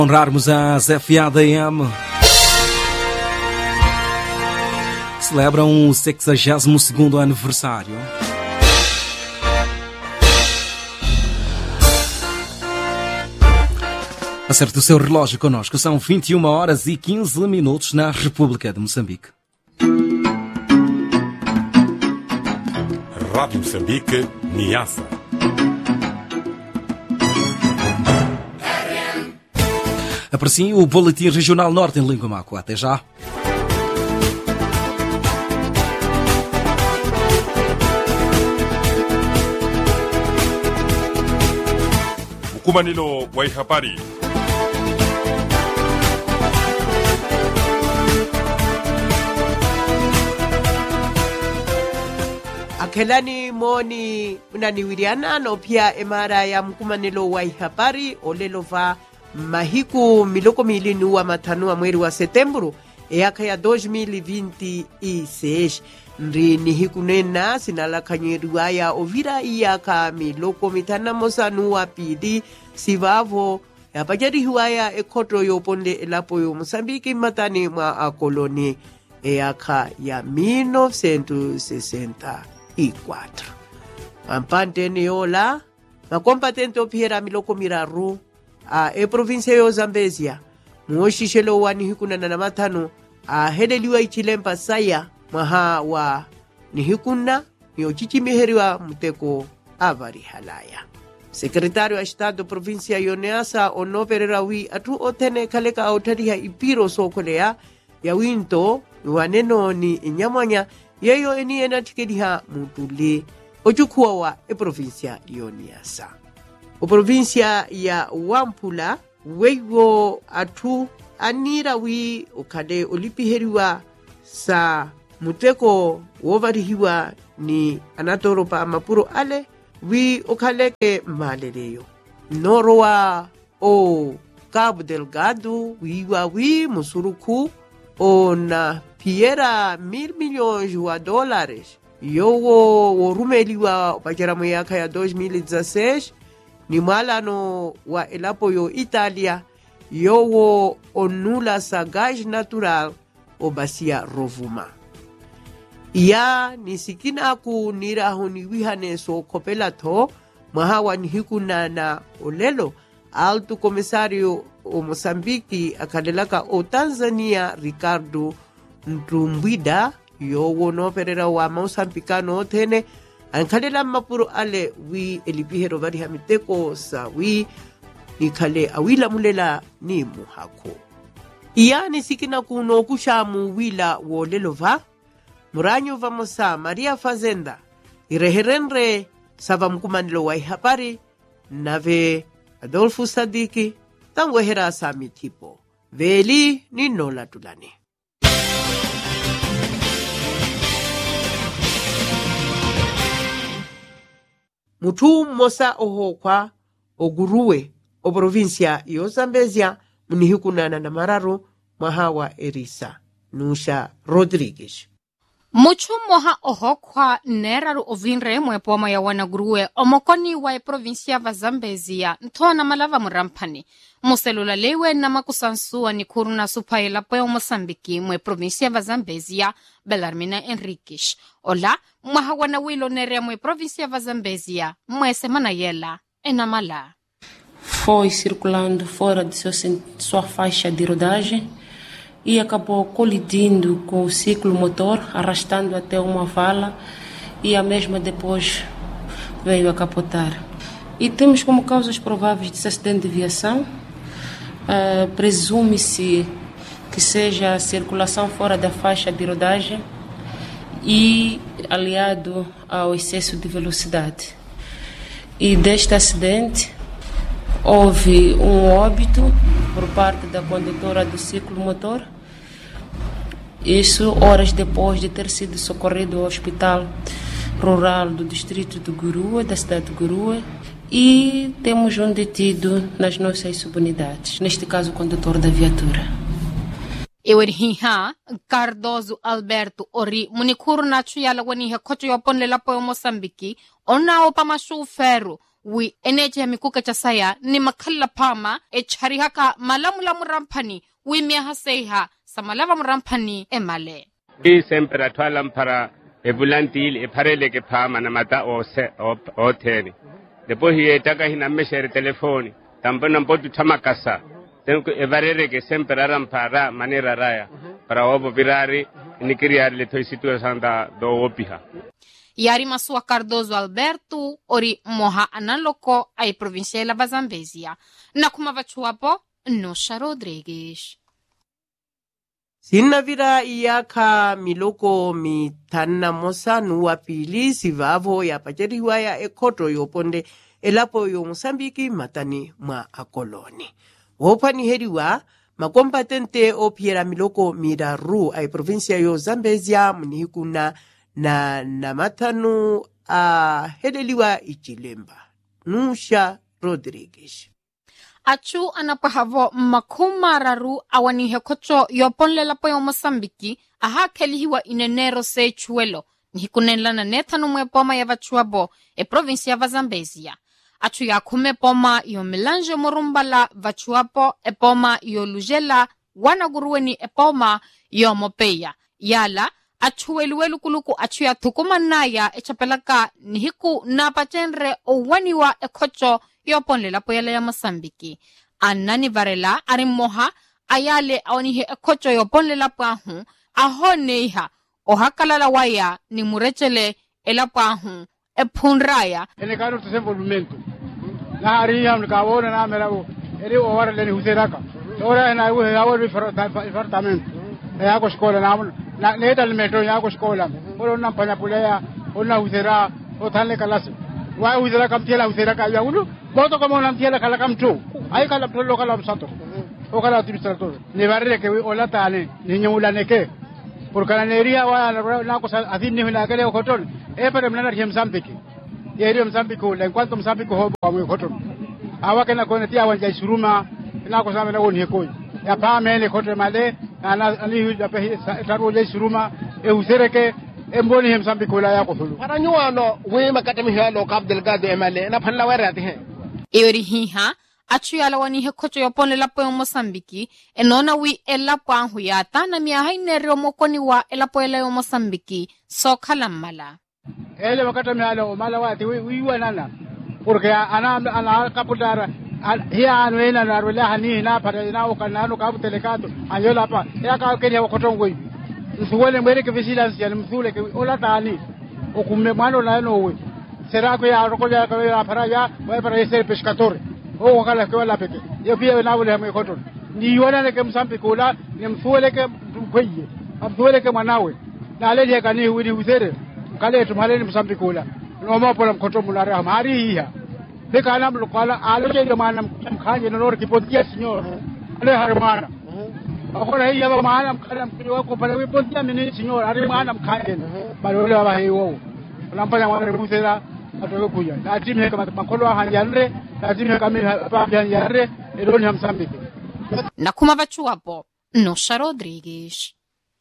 Honrarmos as FADM, que celebram o 62º aniversário. Acerte o seu relógio connosco, são 21h15 na República de Moçambique. Rádio Moçambique, Niassa. Aprecie o Boletim Regional Norte em língua macua. Até já. Ukumanilo wa habari. Akhelani moni unaniwiriana no pia emara ya mkumanilo wa habari olelova mahiku miloko milini wa matanu wa mweri wa Setembro eaka ya 2026 nri ni hiku nena sinalakanyeriwa ya ovira iyaka miloko mitana mosanu wa pidi sivavo ya pajari hiwaya ekoto yoponde elapo yo Mosambiki matani mwa akoloni eaka ya 1964 ampante ni yola makompatente opiera miloko miraru e provincia yo Zambezia muoshishelo wani hikunana na matano heleliwa ichilempa saya maha wa nihikuna niochichimiheriwa muteko avari halaya. Secretario wa Estado provincia yoneasa onopererawi atu otene kaleka autariha ipiro sokolea ya winto waneno ni inyamwanya yeyo eni enatikediha mutuli ojukuwa wa provincia yoneasa. O provincia ya Wampula weiwo atu anira wi ukade olipiheriwa sa muteko wovarihiwa ni anatoropa mapuro ale wi okaleke maleleyo norowa o Cabo Delgado wi musuruku o na piera $1,000 milhões yowo worumeliwa pacharamu yaka ya 2016 ni mwalano wa elapo yo Italia yowo onula sa gás natural o basia Rovuma. Ia nisikina ku niraho ni wihane so kopelato mahawa ni hikuna na olelo alto comissário o Moçambique akadelaka o Tanzania Ricardo Ntumbwida yowo no perera wa Moçambicano tene ankhalela mapuro ale wi elipihero vari hamiteko sa wi nikhale awila mulela ni muhako. Iya nisikina kuno kushamu wila wolelova muranyo vamosa Maria Fazenda ireherenre sava mkumanilo wa habari nave Adolfo Sadiki tangwehera sami tipo veli ni nola tulane. Mutu mosa ohokwa oguruwe o provincia yo Zambezia munihikunana na mararu mahawa Erisa Nusha Rodrigues. Muchu moha ohokwa neraru ovinre mwepoma ya wanaguruwe omokoni wa provincia va Zambezia ntona malava murampani muselula lewe na makusansua ni kuruna supaila po Mosambiki mwe provincia va Zambezia Belarmina Enriquez ola mwaha wanawilo nere mwe provincia va Zambezia mwe semana yela enamala foi circulando fora de sua faixa de rodagem e acabou colidindo com o ciclo motor, arrastando até uma vala e a mesma depois veio a capotar. E temos como causas prováveis desse acidente de viação, presume-se que seja a circulação fora da faixa de rodagem e aliado ao excesso de velocidade. E deste acidente houve óbito por parte da condutora do ciclo motor. Isso horas depois de ter sido socorrido ao Hospital Rural do distrito de Gurue, da cidade de Gurue. E temos detido nas nossas subunidades, neste caso o condutor da viatura. Ewerhiha Cardoso Alberto Ori munikuru na chuyala waniha kocho yoponlela po Mosambiki ona opa mashu ferro wi eneje ya mikuka chasaya ni makalla pama charihaka malamula murampani wi miahaseiha samalava murampani emale. I sempre atwala mpara ebulantil eparele ke pama na mata o teni. Depo hiye taka hina meshere telefoni. Tambona mpotu tamakasa. Tenko evarere ke sempre arampara manera raya. Para obo virari nikiriari le toi situação do opiha. Yari Masua Cardoso Alberto ori moha analoko ai provincia la Zambezia. Na kumavachuapo Nosha Rodrigues. Sinavira iyaka miloko mitana mosa nuwa pili sivavo ya pacheriwa ya ekoto yoponde elapo yo Mosambiki matani mwa akoloni. Wopani heriwa makompatente o piera miloko miraru ai provincia yo Zambezia munihikuna na matanu a hedeliwa ichilemba. Nosha Rodrigues. Achu anapahavo makumararu awanihe kocho yoponle lapo yo Mosambiki aha kelihiwa inenero se chuelo nihikunenla na netanu mwepoma ya vachuabo provincia va Zambezia. Achu ya kume poma yo melange morumbala vachuapo poma yo lujela wanaguruweni poma yo mopeya. Yala achu eluelu kuluku achu ya tukumanaya chapelaka nihiku na pachenre owaniwa kocho yoponle lapo yala ya Mosambiki. Anani varela arimoha ayale awanihe kocho yoponle lapo ahu ahoneiha ohakalala waya ni murechele elapo ahu punraya. Ene kano desenvolvimento. Na aria mkawona na merawo. Eri owara leni huseraka. Ora na uwe awori fartamento. Yako skola na neta limetro yako skola. Ora na panyapulea, ona husera, otale kalasi. Wa husera kamtiela husera kaya ulu. Boto como na mtiela kala kamtu. Ai kala prolo kala msato. O kala administrator. Ni barre ke ola tane, ni nyula neke. Por cananería wa na cosa así ni la kale hotel. Pero mna na Mozambique. Yeri Mozambique la enquanto Mozambique hobo kwa hotel. Awake na konetia wanja isuruma na cosa mena woni hekoi. Ya pa mele hotel male ana ali ya pe taro le isuruma usereke mboni Mozambique la yako hulu. Para nyuano we makate mihalo Cabo Delgado emale na phanla warati he. Eori hiha achu yala wanihe kocho yoponle lapo yo Mosambiki enona wi elapo ahu yata na miahainere omokoni wa elapo ela yo Mosambiki sokalamala. Ele wakati mihalo mala wati wiwa nana. Porque ana kaputara hiya anwena na rwela hani na para na ukanano Cabo Delgado anyola pa ya ka Kenya wakotongo hivi. Msuwele mwere ke vigilance ya msule ke ola tani okume mano na no. Será que ya rokoja ka para ya wa para ser pescador. O kala ke wala peke. Yo pia na wale me koton. Ni yona ke Mozambique ola ni msuwele ke kweye. Msuwele ke manawe. Na lele ka ni wili usere. Kale tumale ni Mozambique ola. No mo pola mkoto mulare amari hiya. De kana mlokala aloje de manam khanje no ki podia señor. Ale harmana. Akora hiya ba manam kana mkiwa ko pala we podia mini señor ari manam khanje. Balole ba hiyo. Lampanya wana musera atoke kuya. Na timu kama makolo hanyanre, na timu kama pabianyanre edoni ya Mozambique. Na kumavachuapo Nosha Rodrigues.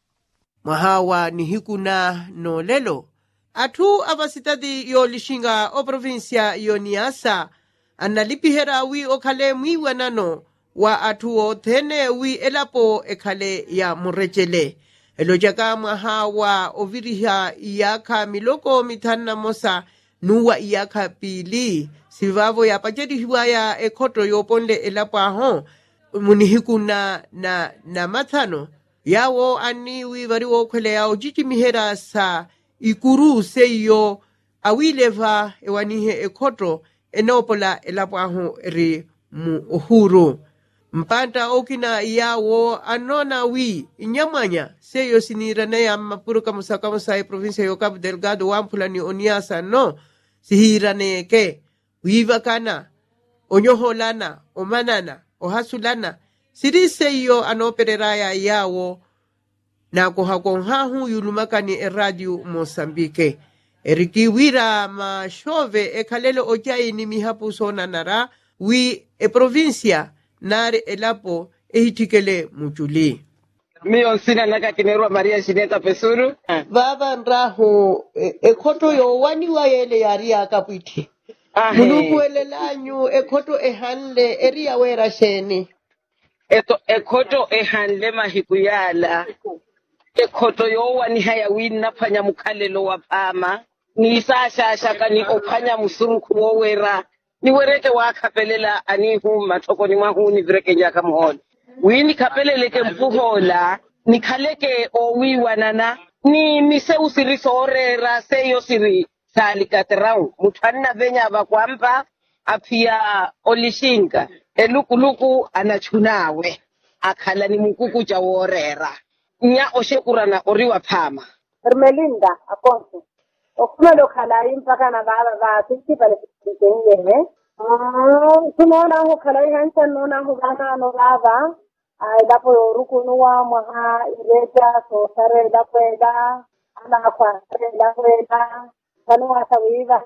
Mahawa ni hikuna no lelo. Atu avasitadi yo lishinga o provincia yo Niassa. Analipihera wi okale mwiwa nano. Wa atu o tene wi elapo ekale ya murechele. Elojaka mahawa oviriha iyaka miloko mitana mosa nuwa iyaka pili. Sivavo ya pacheri hiwaya ekoto yoponde elapo ahon. Munihikuna na matano. Yawo ani wivari wokwele yao jiji mihera sa ikuru seyo awileva ewanihe ekoto enopola elapo ahon ri mu uhuru. Mpanta okina yawo anona wi inyamanya seyo sinirana ya mapuru kamusa provincia yo Cabo Delgado wampula ni Oniasa no sihirane ke wiva kana onyoholana omanana ohasulana siriseyo anopereraya yawo na kohakonhahu yulumakani radio Mozambique erikiwira mashove ekalelo ojai ni mihapu sona nara wi provincia nare elapo ehitikele mujuli. Mio sina naka kinerua Maria Shineta Pesuru. Baba nrahu ekoto yo wani wa yele yaria kapiti. Mulukuelelanyu ekhoto ehanle eria wera sheni. Ekhoto ehanle mahikuyala. Ekhoto yowa ni haya wina panya mukhalelo wa pama. Ni sasha kani opanya musuruku wowera. Ni wereke wakapelela anihu matoko ni mahu ni vireke njaka muholi. Wini kapeleleke mpuhola. Ni kaleke owi wanana. Ni mise usiriso orera seyo siri. Sali katerau. Mutana venya wakwamba. Apia olishinga. Luku anachunawe. Akhala ni mukuku cha worera. Nya oshekurana oriwa pama. Hermelinda, Aponso. Okuma lo khalai mpaka na baba sisi pale kitenge. Tunaona ho khalai hansa nona ho bana no baba. Dapo ruku nuwa mwa ireta so sare dapoeda ana kwa sare dapoeda kanwa sawiva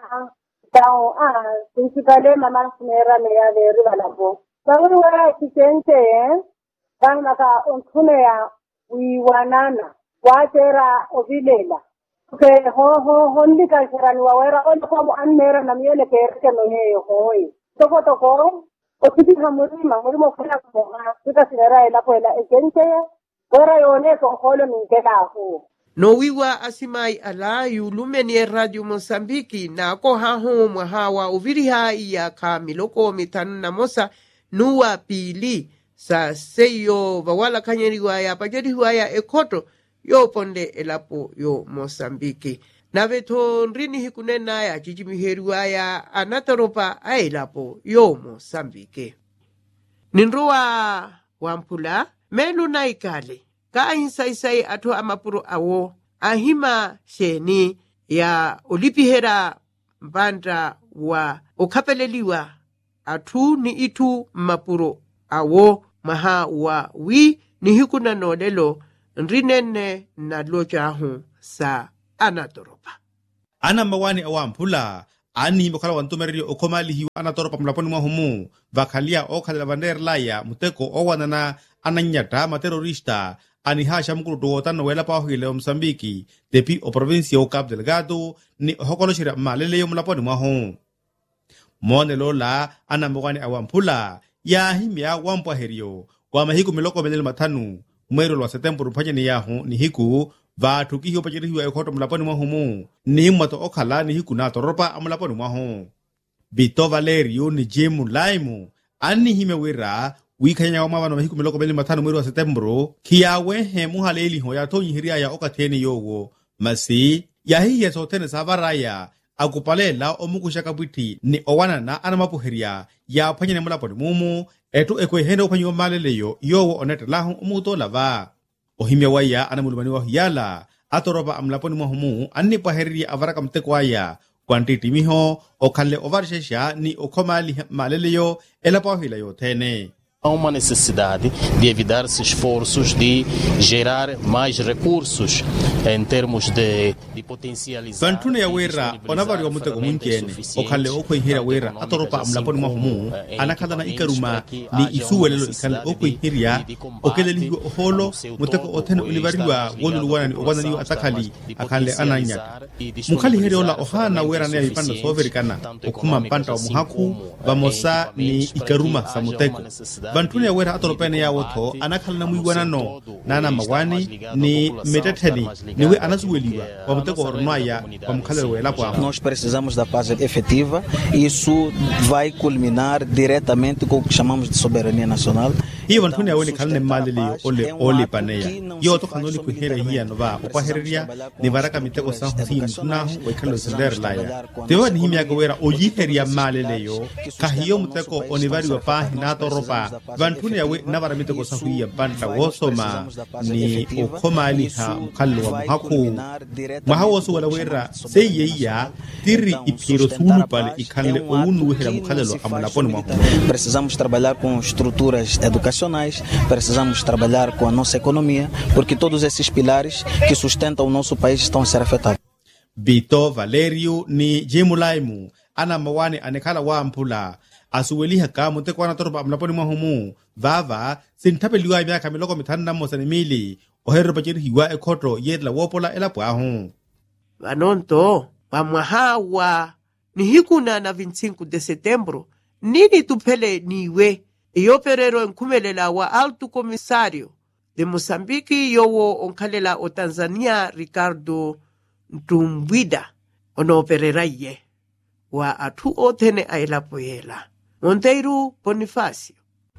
tao sisi pale mama sunera ne ya de rivalabo. Sawu wa kitenge bana ka ontune ya wiwanana watera ovilela. Okay, hondi ka serani wawera ono kwa anmera na miele kerke no heyo hoi. Toko otiti hamuri mo kana ko sika sinera ila ko ila ekente wera yone ko holo minkela hu. No wiwa asimai ala yulumeni Radio Mosambiki na ko haho mwahawa uviriha iya kamiloko mitanu na mosa nuwa pili sa seyo bawala kanyeriwa ya pajeriwa ya ekoto yo ponde elapo yo Mosambiki. Na veto nrini hikunena ya jijimiheriwa ya anatoropa elapo yo Mosambiki. Ninruwa wampula melu na ikale. Ka insaisai ato amapuro awo ahima sheni ya olipihera mbanda wa okapeleliwa atu ni itu mapuro awo maha wa wi ni hikuna nodelo nrinene na lojahu sa anatoropa. Ana mawani awampula ani mokala wantumeri okomali hiwa anatoropa mlaponi mwahumu vakalia okhala vander laya muteko owanana ananyata materorista ani hasha mkulutu wotano wela pahuile o Msambiki depi o provincia o Cabo Delgado ni hokoloshira malele yo mlaponi mwahu. Mone lola ana mawani awampula ya himia wampwa herio kwa mahiku miloko benel matanu mwero lwa setempo rupanya ni yahu ni hiku vatu kihiyo pachiri hiwa ekoto mlaponi mwahumu ni mato okhala ni hiku na toropa mlaponi mwahu. Bito Valerio ni Jemu Laimu ani hime wira wikanya wa mama na mahiku miloko benel matanu mwero wa setembro kiawe he muhaleli ho ya tonyi hiria ya okateni yogo masi ya hiya sotene savaraya akupalela omukushaka bwiti ni owanana anamapuheria ya panyene mlaponi mumu etu ekwehende upanyiwa maleleyo yowo onete lahu umuto lava. Ohimya waya anamulumani wa hiyala atoropa amlaponi mwahumu anipaheria avaraka mtekwaya kwantiti miho okale ovarshesha ni okomali maleleyo elapahila yotene. Há uma necessidade de evitar esses esforços de gerar mais recursos em termos de potencializar. Bantune ya wera onavari wa mutego munkene okale okwehira wera atoropa amlaponi mwahumu anakala na ikaruma ni isuwelelo ikale okwehiria okeleliwa oholo mutego otene ulivariwa woluluwana ni owananiwa atakali akale ananyata. Mukali heriola ohana wera na ipanda soverikana okuma mpanta wa muhaku vamosa ni ikaruma sa mutego. Bantune ya wera atoropene ya woto anakala na mwiwanano na mawani ni meteteni niwe anazuweliwa wa mutego ornoaya wa mkhalelo wela kwa. Nós precisamos da paz efetiva e isso vai culminar diretamente com o que chamamos de soberania nacional. Hiyo bantune ya wele kalne malili ole paneya yo to kanoli kuhera hiya nova opaheria ni baraka mitego sa husini tunahu wekalo sender laya tewa ni himya gowera oyiheria maleleyo kahiyo muteko onivari wa pahi na toropa bantune ya we navara mitego sa huya banta wosoma ni okomali ha mkallo wa muhaku mahawosu wala wera seyeya tiri ipiro sulu pale ikanle ounu wehera mkallo amulaponi mwahu. Precisamos trabalhar com estruturas educacionais, precisamos trabalhar com a nossa economia, porque todos esses pilares que sustentam o nosso país estão a ser afetados. Bito Valerio ni Jemu Laimu ana mawani anekala wampula asuweliha ka muteko anatoropa amlaponi mwahumu vava sintapeliwa miaka miloko mitanda mosani mili oherro pachiri hiwa ekoto yedla wopola elapwahu. Vanonto pamwahawa ni hikuna na 25 de setembro nini tupele niwe iyoperero enkumelela wa alto comissário de Moçambique yowo onkalela o Tanzania Ricardo Ntumbwida onopereraye wa atu otene ailapoyela Monteiro Bonifacio.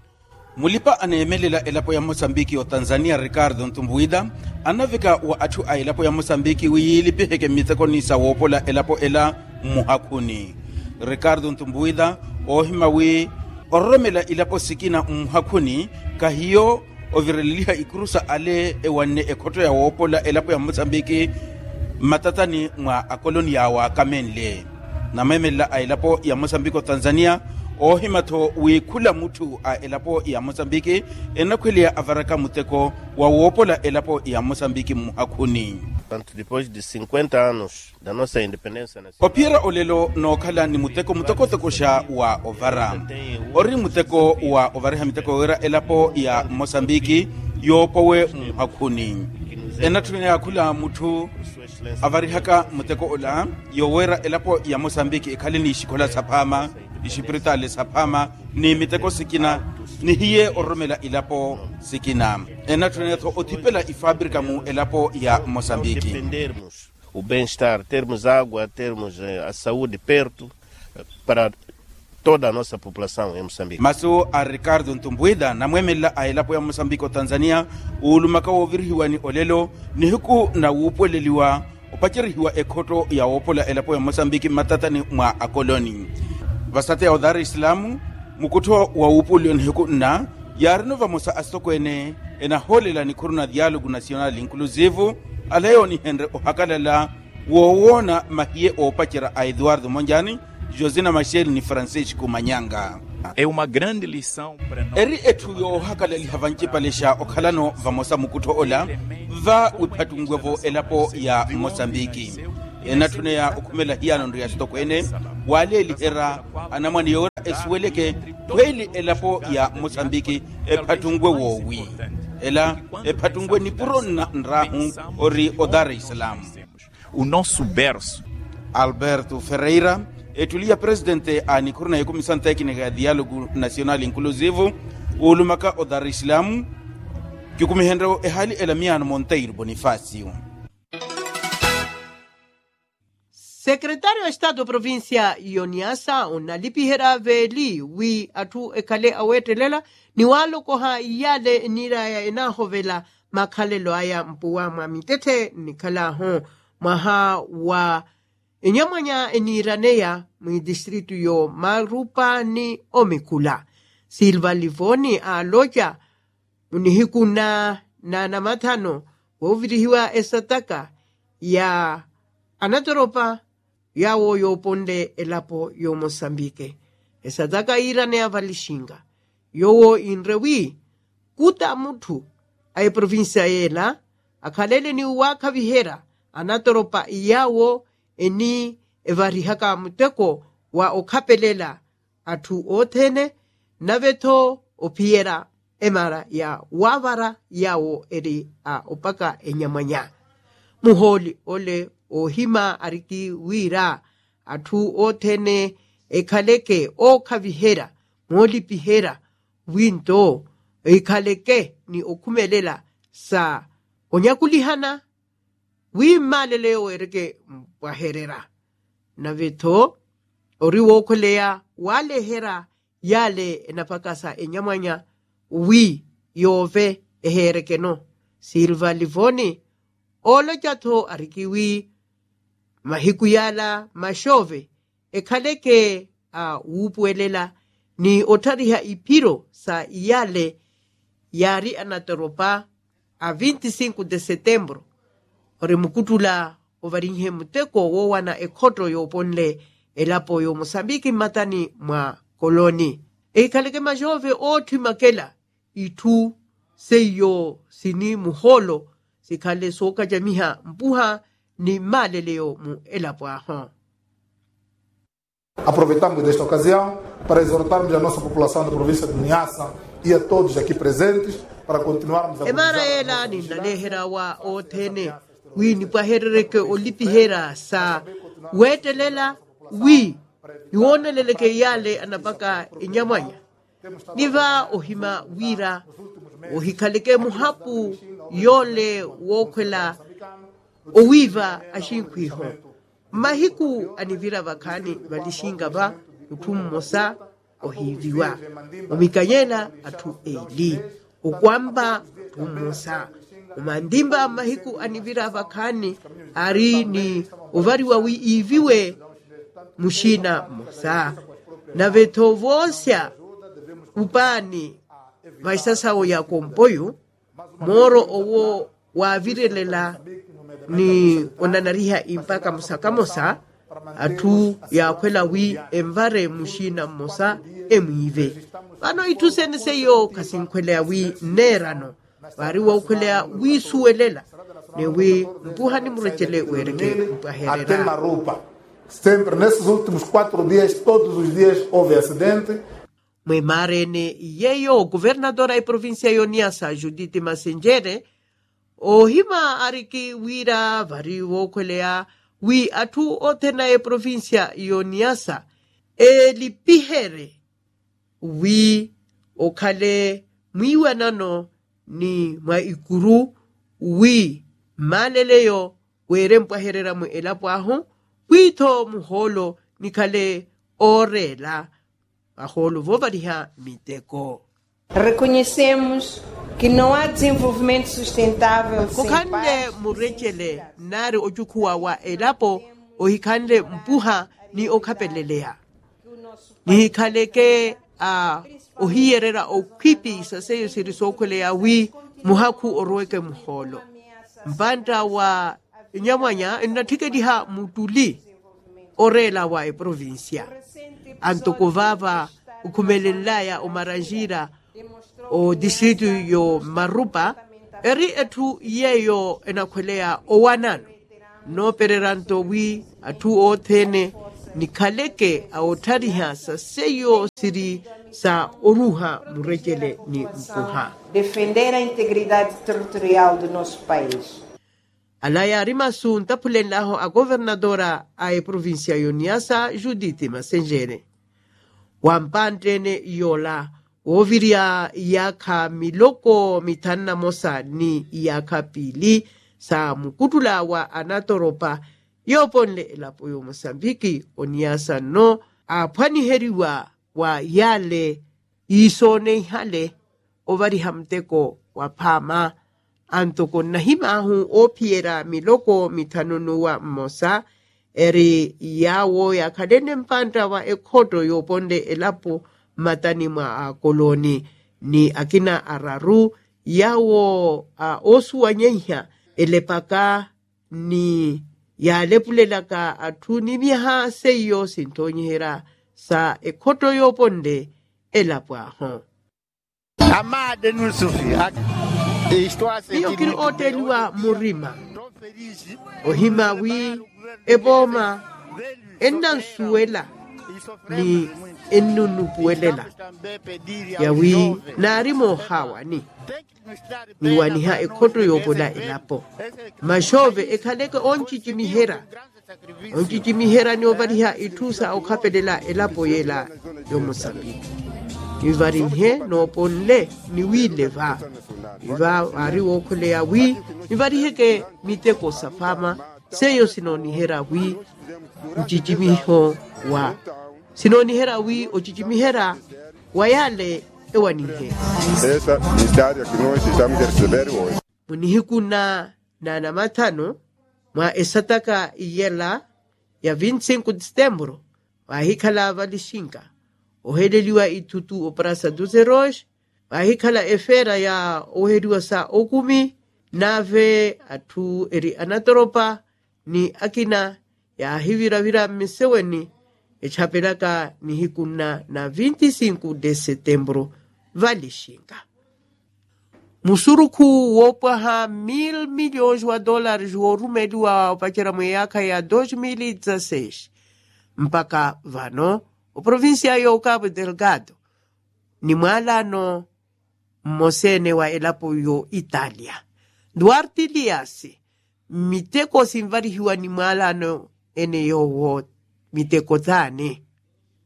Mulipa anayemelela elapo ya Mosambiki o Tanzania Ricardo Ntumbwida anavika wa atu ailapo ya Mosambiki wiyilipi heke mitsekonisa wopola elapo ela muhakuni. Ricardo Ntumbwida ohimawi oromela ilapo sikina muhakuni kahiyo ovireliha ikurusa ale ewane ekoto ya wopola elapo ya Mosambiki matatani mwa akolonia wa Kamenle. Na memela ailapo ya Mosambiki o Tanzania ohimato wikula mutu a elapo ya Mosambiki enakwelia avaraka muteko wa wopola elapo ya Mosambiki muhakuni. Depois de 50 anos da nossa independência nacional. Opira olelo no kala ni muteko tekosha wa ovara. Ori muteko wa ovara miteko wera elapo ya Mosambiki yopowe muhakuni. Enatunia kula mutu avari haka muteko ola yowera elapo ya Mosambiki ekalini shikola sapama ishipritale sapama ni miteko sikina ni hiye oromela ilapo sikina enatuneto otipela ifabrika mu elapo ya Moçambique. Defendermos o bem-estar, termos água, termos a saúde perto para toda a nossa população em Moçambique. Maso a Ricardo Ntumbwida na mwemela a elapo ya Moçambique o Tanzania ulumaka wovirhiwani olelo ni huku na upoleliwa opachirihiwa ekoto ya wopola elapo ya Moçambique matatani mwa akoloni. Vasate ya Dar es Salaam mukuto wa upulio nhiku na yarino vamosa astokwene ena holela ni kuruna dialogue national inclusive alayo ni Henry ohakalala wowona mahie opachira a Eduardo Monjani Josina Machel ni Francisco Manyanga. É uma grande lição para nós. Eri etu yo hakalali havanchi palesha okhalano vamosa mukuto ola va upatungwevo elapo ya Mozambiki. Enatune ya ukumela hiano ndu ya stokwene wale lihera anamani yora esweleke kweli elapo ya Mozambiki epatungwe wowi ela epatungwe ni puro nrahu ori o Dar es Salaam. O nosso berço Alberto Ferreira etulia presidente ani kurna yekomisa teknika ya dialogue national inclusive ulumaka o Dar es Salaam kikumihendro ehali elamiano Monteiro Bonifacio. Secretário de Estado da província Ioniasa unalipihera veli wi atu ekale awetelela ni walo koha yale niraya enahovela makhalelo aya mpuwa mamitete nikala ho maha wa enyamanya eniraneya mu distritu yo Marupa ni Omikula. Silva Livoni aloja unihikuna na namatano wovirihiwa esataka ya anatoropa yawo yoponde elapo yo Moçambique. Esataka irane avalishinga. Yowo inrewi kuta mutu ay provincia ela akalele ni waka vihera anatoropa yawo eni evarihaka muteko wa okapelela atu otene naveto opiera emara ya wavara yawo eri a opaka enyamanya. Muholi ole ohima ariki wira atu otene ekaleke o kavihera moli pihera winto ekaleke ni okumelela sa onyakulihana wimaleleo ereke mpaherera naveto oriwo kolea wale hera yale enapakasa enyamanya wi yove ehereke no. Silva Livoni olo jato arikiwi mahikuyala mashove ekaleke upuelela ni otariha ipiro sa yale yari anatoropa a 25 de setembro ore mukutula ovarinhe muteko wowana ekoto yo ponle elapo yo Moçambique matani mwa koloni ekaleke mashove othi makela itu seyo sini muholo sikale soka jamiha mpuha ni maleleo mu elapo ahon. Aproveitamos desta ocasião para exortarmos a nossa população da província de Niassa e a todos aqui presentes para continuarmos a emara ela ni nalehera wa otene wi ni paherereke olipihera sa wetelela wi iwone leleke yale anapaka inyamwanya niva ohima wira ohikaleke muhapu yole wokwela owiva ashinkwiho mahiku anivira vakani valishinga va utummosa ohiviwa omikanyela atu eli okwamba utummosa umandimba mahiku anivira vakani ari ni ovariwa wi iviwe mushina mosa na vetovosya upani vaisasao ya kompoyo moro owo wavirelela ni onanariha impaka musakamosa atu ya kwela wi emvare mushina mosa emwive vano ituseneseyo kasinkwelea wi nerano vari wokwelea wi suwelela newi mpuhani murechele wereke até roupa. Sempre nesses últimos 4 dias, todos os dias houve acidente. Mwemarene yeyo governadora e província Niassa Judith Masengere ohima ariki wira vari wokwelea wi atu otena e província Niassa lipihere wi okale mwiwanano ni maikuru wi maleleyo werempwaherera mu elapo aho wito muholo nikale orela aholo vovariha miteko. Reconhecemos que não há desenvolvimento sustentável sem kokande murechele nari ojukuwa wa elapo ohikande mpuha ni okapelelea ni kaleke ohiyerera okwipi saseyo sirisokwelea wi muhaku orweke muholo mbanda wa nyamwanya inatikediha mutuli orela wa provincia antokovava ukumelelaya o maranjira o distrito yo Marupa eri etu yeyo enakwelea o wanano no pereranto wi atu othene nikaleke aotariha sa seyo siri sa oruha murechele ni mpuha defender a integridade territorial do nosso país. Alaya rimasu ntapulen laho a governadora a provincia Niassa Judith Masengere. Wampantene yola oviria yaka miloko mitanna mosa ni yaka pili sa mukutula wa anatoropa yoponle elapoyo Mosambiki Niassa no apani heriwa wa yale isone hale ovari hamteko wa pama antoko nahimahu opiera miloko mitanunua mosa eri yawo ya kadene mpanda wa ekoto yoponde elapo matani mwa koloni ni akina araru yawo osu wanyeha elepaka ni ya lepulelaka atuni miha seyo sintonyera sa ekoto yoponde elapo ahon amade nusufi iyo kiri oteliwa murima ohima wi eboma endansuela ni ennunupuelela yawi narimo hawani ni waniha ekoto yopola elapo mashove ekaleke onchichimihera ni ovariha itusa okapelela elapo yela yo Mosambiki ivarinhe no ponle ni wile va iva ari wokole ya wi ivariheke miteko safama seyo sinoni hera wi uchijimiho wa sinoni hera wi uchijimihera wayale ewanihe essa mistério que nós estamos a receber hoje munihikuna na matano mwa esataka iyela ya 25 de setembro wahikala valishinga oheleliwa itutu operasa 12 rosh wahikala efera ya oheliwa sa okumi nave atu eri anatoropa ni akina ya hiviravira miseweni echapelaka ni hikuna na 25 de setembro valishinga musuruku wopaha $1,000 milhões worumeliwa opachera mweyaka ya 2016 mpaka vano o provincia yo Cabo Delgado ni mwalano mosene wa elapo yo Italia Duarte Liasi miteko simvarihiwa ni mwalano ene yo miteko tane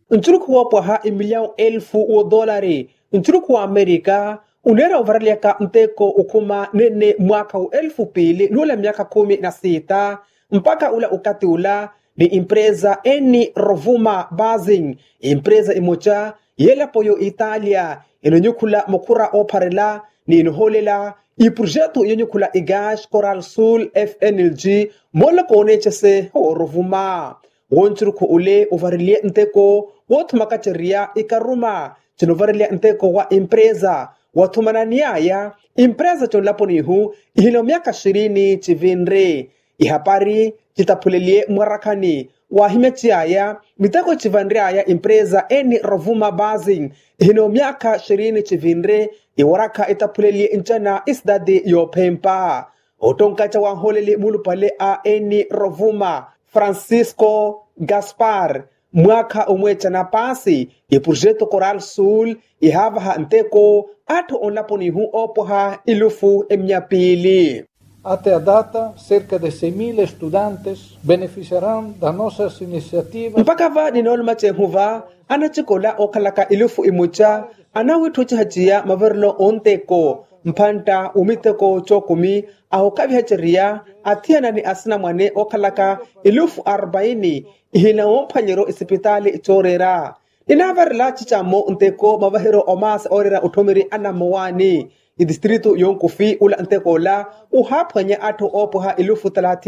nchuruku wapaha imilião elfu wa dolari nchuruku wa Amerika unera uvaraliaka mteko ukuma nene mwaka wa 2000 nula miaka 16 mpaka ula ukati ula ni empresa eni Rovuma Basing empresa imoja yela poyo Italia inonyukula mokura oparela ni inholela iprojeto inonyukula Igás Coral Sul FNLG mola konechese o Rovuma wonchuruku ule uvarilie nteko wotumakacheria ikaruma chinovarilia nteko wa empresa watumananiaya empresa chonlaponihu ihilo miaka 20 chivinre ihapari chitapulelie mwarakani wahimechiaya miteko chivanriaya empresa eni Rovuma Basing ihilo miaka 20 chivinre iwaraka itapulelie inchana isdadi yopempa otonkacha wanholeli mulupale a eni Rovuma Francisco Gaspar mwaka umwecha na pasi iprojeto Coral Sul ihava nteko atu onlaponihu opoha ilufu emnyapili. Até a data, cerca de 6.000 estudantes beneficiarão das nossas iniciativas. Mpaka va ninolma chehuva anachikola okalaka ilufu imucha anawithuchi hachia maverlo onteko mpanta umiteko chokumi ahokavihacheria athiana ni asina mwane okalaka ilufu 40 ihina ompanyero isipitali ichorera inavarla chichamo nteko mavahero omas orera utomiri anamwani idistrito yonkufi ula nteko la uhapanya atu opoha ilufu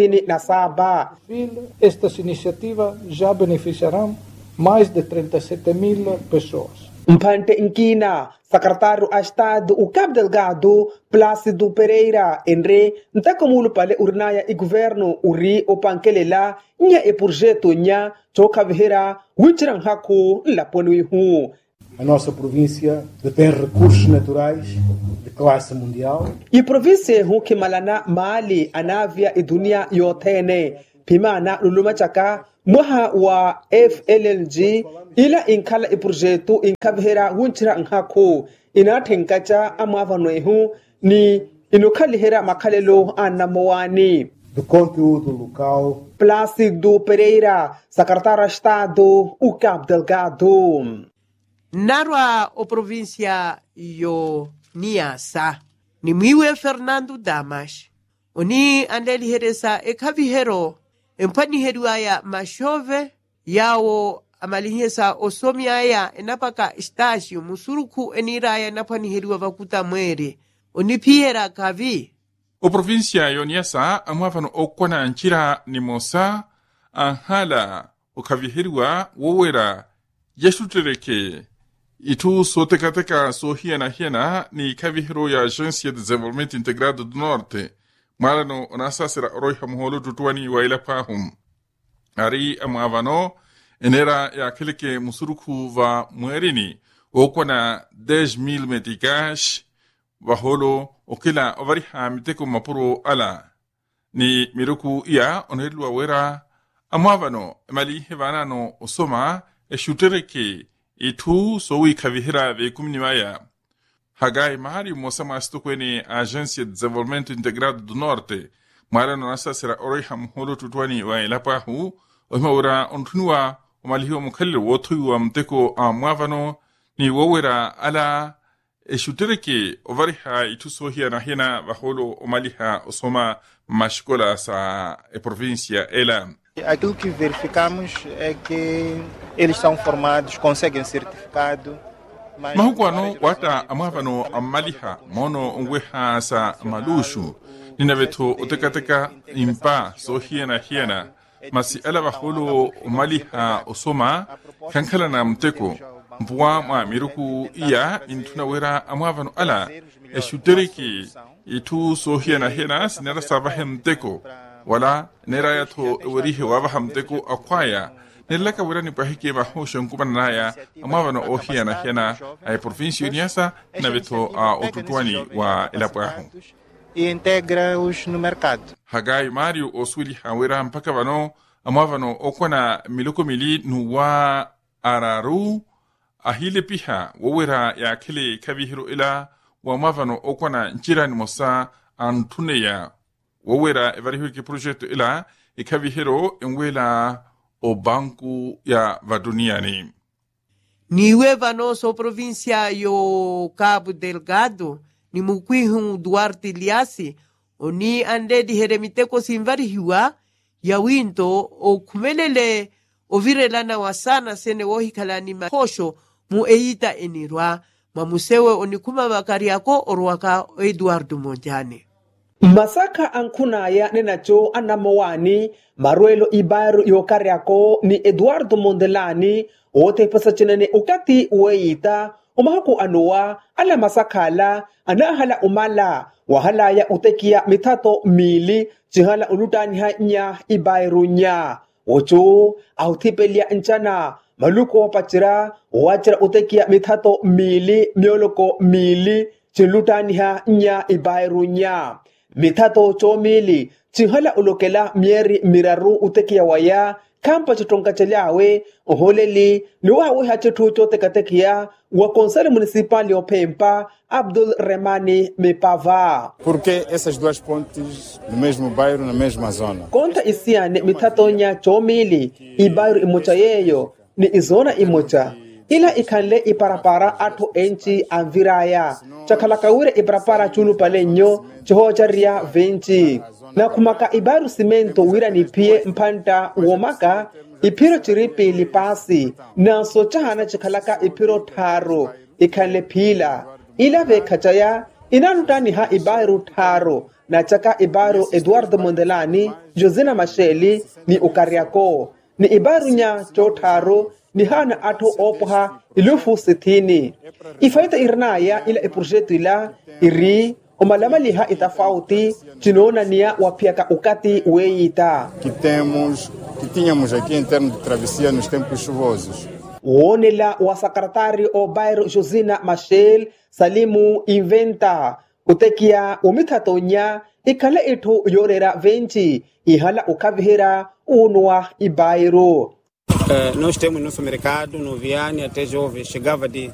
37. Estas iniciativas já beneficiarão mais de 37.000 pessoas. Mpante Nkina, secretário a Estado, o Cabo Delgado, Plácido Pereira, Enre, ntakomulu pale urnaya e governo uri opankelela, nya e projeto nya, choka vihera, wichirang haku, laponuihu. A nossa província detém recursos naturais de classe mundial. E província huki malana Mali, Anavia e dunia yotene, pimana lulumachaka, mwaha wa FLNG ila inkala iprojeto inkabhera wunchira nhako inatenkacha amavanoehu ni inukalihera makalelo anamwani do conteúdo local. Plácido Pereira, secretário de Estado, o Cabo Delgado. Narwa o província yo Niassa ni miwe Fernando Damas oni andeli heresa ekavihero empani heruaya mashove yawo amalihesa osomiaya enapaka estágio musuruku eniraya napani herua vakuta mwere onipihera kavi o província yoniasa amwavano okwana nchira ni mosa anhala o kaviherua wowera yeshutereke itu sotekateka so hiena ni kavihero ya Agência de Desenvolvimento Integrado do Norte malano onasasira roiha muholo tutuani wa ilapahum ari amavano enera ya keleke musuruku va mwerini okwana 10,000 meticas vaholo okila ovariha miteko mapuro ala ni miruku ia onelua wera amavano mali hevanano osoma eshutereke itu sowi kavihira ve kumniwaya Hagai Mahari Mosama Stukweni Agência de Desenvolvimento Integrado do Norte Marano Nasa Sera Oriha Mholo Tutwani wa Ilapahu Omaura Ontunua Omaliho Mukali Wotu wa Mteko Amwavano ni Wowera Ala Eshutereke Ovariha Itusohia Nahina Vaholo Omaliha Osoma Mashkola sa província ela. Aquilo que verificamos é que eles são formados, conseguem certificado. Mahukwano wata amavano amaliha mono ongweha sa malushu ninaveto otekateka impa so hiena masi ala baholo maliha osoma kankala na mteko mpua ma miruku iya intuna wera amavano ala eshutereki itu so hiena sinara sabahe mteko wala nera yato werihe wabaha mteko akwaya Nilaka wirani pahike mahosho nkubanaya amavano ohiana hiena ay província Niassa na beto otutuani wa ilapahu. E integra-os no mercado. Hagai Mario Oswili hawera mpaka vano amavano okwana miluko mili nuwa araru ahile piha wawera ya kele kabihiro ila wa amavano okwana nchirani mosa antuneya wawera evarihuike projeto ila ikabihiro enwela o banku ya vaduniani. niwe vanoso província yo Cabo Delgado ni mukwihu Duarte Liasi oni ande di heremiteko simvarihiwa ya winto okumelele ovirelana wasana sene wohikalani mahosho mu eita enirwa mamusewe onikuma bakariako orwaka Eduardo Monjane. Masaka ankunaya nenacho anamowani maruelo ibaru yokariako ni Eduardo Mondelani ote pasachinane ukati uweita umahaku anuwa ala masakala anahala umala wahala ya utekia mitato mili jihala ulutani hanya ibairu nya ocho autipelia nchana maluko wapachira wachira utekia mitato mili mioloko mili jilutani hanya ibairu nya mitato chomili jihala ulokela mieri miraru utekia waya kampa chitonga chalawe oholeli niwawe hachitucho tekatekia wa Conselho Municipal Opempa Abdul Remani Mepava. Porque essas duas pontes no mesmo bairro, na mesma zona? Conta isiane mitatonya chomili ibairo imocha yeyo ni izona imocha ila ikanle iparapara atu enchi anviraya chakalakawire iparapara chulu palenyo chohocharia venchi na kumaka ibaru simento wira ni pie mpanta uomaka ipiro chiripi lipasi na sochahana chikalaka ipiro taro ikanle pila ila vekachaya inanutani ha ibaru taro na chaka ibaru Eduardo Mondelani Josina Masheli ni ukariako ni ibaru nya chotaro ni hana ato opha ilufu 60 ifaita irnaya ila iprojeto ila iri umalama liha itafauti chinona nia wapiaka ukati weita que tínhamos aqui em termos de travessia nos tempos chuvosos. Wonela wa secretário o bairro Josina Machel Salimu inventa utekia umitatonya ikala ito yorera venchi ihala ukavihira unwa ibairo. Nós temos nosso mercado no Viane até jovem chegava de